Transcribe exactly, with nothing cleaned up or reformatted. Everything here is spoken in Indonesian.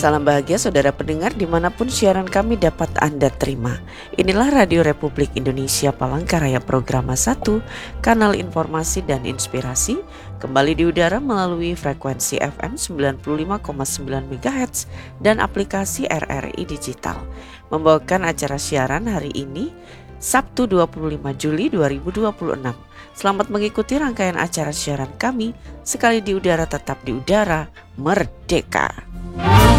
Salam bahagia saudara pendengar dimanapun siaran kami dapat Anda terima. Inilah Radio Republik Indonesia Palangkaraya Programa satu, kanal informasi dan inspirasi, kembali di udara melalui frekuensi F M sembilan puluh lima koma sembilan MHz dan aplikasi R R I Digital. Membawakan acara siaran hari ini, Sabtu dua puluh lima Juli dua ribu dua puluh enam. Selamat mengikuti rangkaian acara siaran kami, sekali di udara tetap di udara, merdeka.